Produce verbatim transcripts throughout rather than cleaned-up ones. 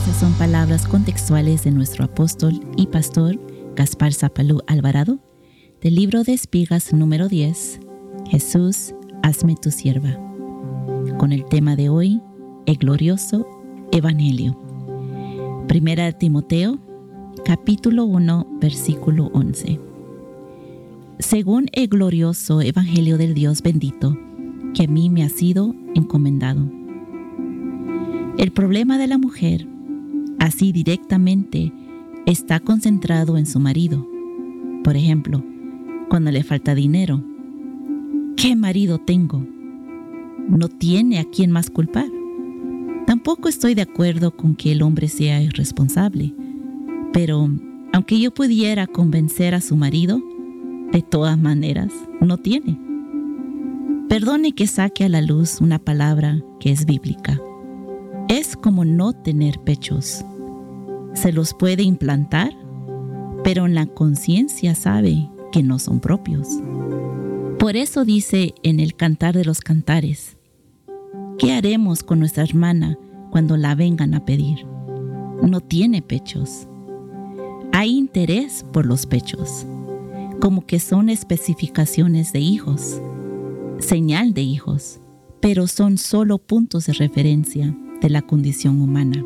Estas son palabras contextuales de nuestro apóstol y pastor Gaspar Zapalú Alvarado, del libro de Espigas número diez, Jesús, hazme tu sierva, con el tema de hoy, el glorioso Evangelio. Primera de Timoteo, capítulo uno, versículo once. Según el glorioso Evangelio del Dios bendito, que a mí me ha sido encomendado. El problema de la mujer, así directamente, está concentrado en su marido. Por ejemplo, cuando le falta dinero. ¿Qué marido tengo? No tiene a quién más culpar. Tampoco estoy de acuerdo con que el hombre sea irresponsable, pero aunque yo pudiera convencer a su marido, de todas maneras, no tiene. Perdone que saque a la luz una palabra que es bíblica. Es como no tener pechos. Se los puede implantar, pero en la conciencia sabe que no son propios. Por eso dice en el Cantar de los Cantares, ¿qué haremos con nuestra hermana cuando la vengan a pedir? No tiene pechos. Hay interés por los pechos, como que son especificaciones de hijos, señal de hijos, pero son solo puntos de referencia de la condición humana.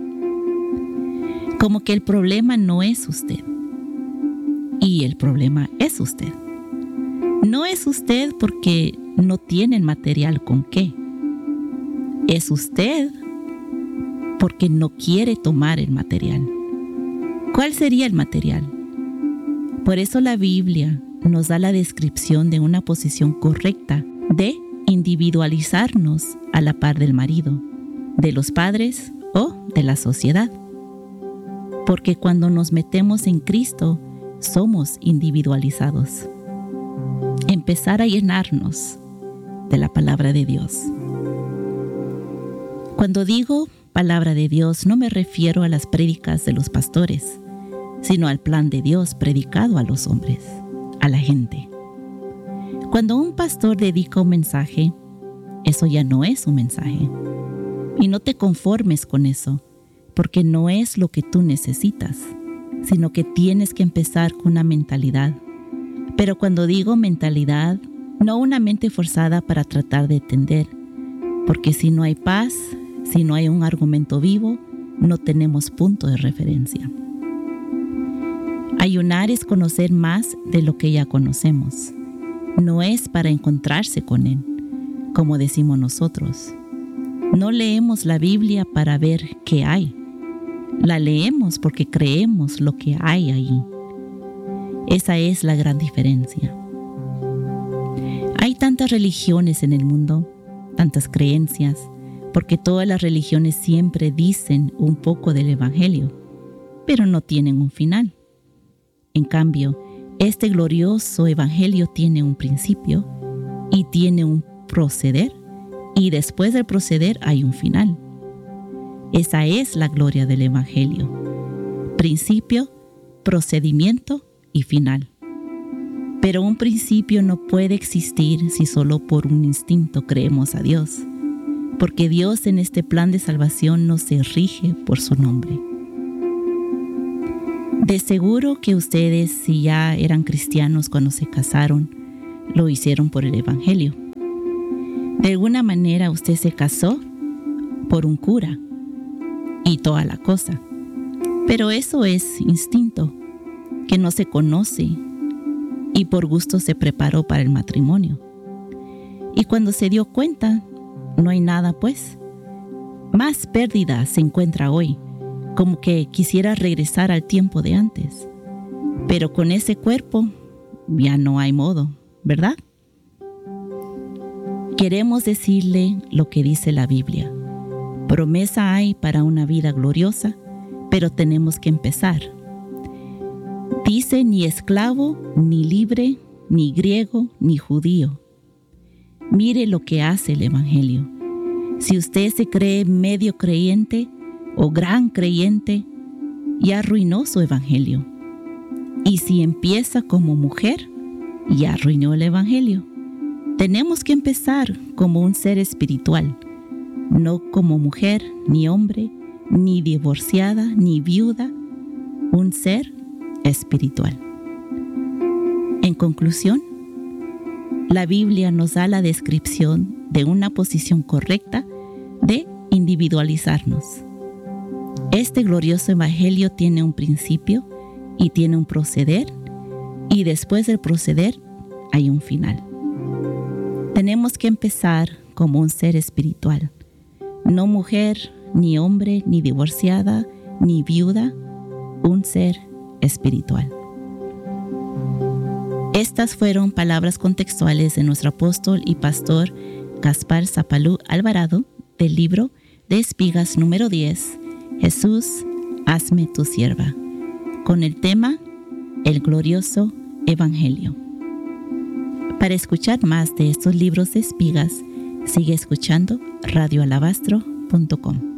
Como que el problema no es usted, y el problema es usted. No es usted porque no tiene el material con qué. Es usted porque no quiere tomar el material. ¿Cuál sería el material? Por eso la Biblia nos da la descripción de una posición correcta de individualizarnos a la par del marido, de los padres o de la sociedad. Porque cuando nos metemos en Cristo, somos individualizados. Empezar a llenarnos de la palabra de Dios. Cuando digo palabra de Dios, no me refiero a las prédicas de los pastores, sino al plan de Dios predicado a los hombres, a la gente. Cuando un pastor dedica un mensaje, eso ya no es un mensaje. Y no te conformes con eso, porque no es lo que tú necesitas, sino que tienes que empezar con una mentalidad. Pero cuando digo mentalidad, no una mente forzada para tratar de entender, porque si no hay paz, si no hay un argumento vivo, no tenemos punto de referencia. Ayunar es conocer más de lo que ya conocemos. No es para encontrarse con Él, como decimos nosotros. No leemos la Biblia para ver qué hay. La leemos porque creemos lo que hay ahí. Esa es la gran diferencia. Hay tantas religiones en el mundo, tantas creencias, porque todas las religiones siempre dicen un poco del Evangelio, pero no tienen un final. En cambio, este glorioso Evangelio tiene un principio y tiene un proceder, y después del proceder hay un final. Esa es la gloria del Evangelio. Principio, procedimiento y final. Pero un principio no puede existir si solo por un instinto creemos a Dios, porque Dios en este plan de salvación no se rige por su nombre. De seguro que ustedes, si ya eran cristianos cuando se casaron, lo hicieron por el Evangelio. De alguna manera usted se casó por un cura y toda la cosa. Pero eso es instinto, que no se conoce y por gusto se preparó para el matrimonio. Y cuando se dio cuenta, no hay nada pues. Más pérdida se encuentra hoy, como que quisiera regresar al tiempo de antes. Pero con ese cuerpo ya no hay modo, ¿verdad? Queremos decirle lo que dice la Biblia. Promesa hay para una vida gloriosa, pero tenemos que empezar. Dice ni esclavo, ni libre, ni griego, ni judío. Mire lo que hace el Evangelio. Si usted se cree medio creyente o gran creyente, ya arruinó su Evangelio. Y si empieza como mujer, ya arruinó el Evangelio. Tenemos que empezar como un ser espiritual, no como mujer, ni hombre, ni divorciada, ni viuda, un ser espiritual. En conclusión, la Biblia nos da la descripción de una posición correcta de individualizarnos. Este glorioso evangelio tiene un principio y tiene un proceder, y después del proceder hay un final. Tenemos que empezar como un ser espiritual, no mujer, ni hombre, ni divorciada, ni viuda, un ser espiritual. Estas fueron palabras contextuales de nuestro apóstol y pastor Gaspar Zapalú Alvarado del libro de Espigas número diez, Jesús, hazme tu sierva, con el tema El glorioso evangelio. Para escuchar más de estos libros de espigas, sigue escuchando radio alabastro punto com.